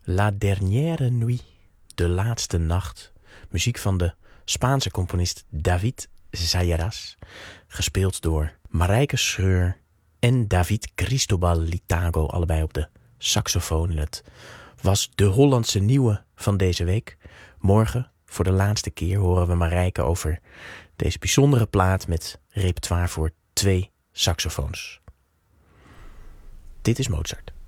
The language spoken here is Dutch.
La Dernière Nuit, de laatste nacht. Muziek van de Spaanse componist David Zayas, gespeeld door Marijke Schreur en David Cristobal Litago, allebei op de saxofoon. En het was de Hollandse nieuwe van deze week. Morgen, voor de laatste keer, horen we Marijke over deze bijzondere plaat met repertoire voor 2 saxofoons. Dit is Mozart.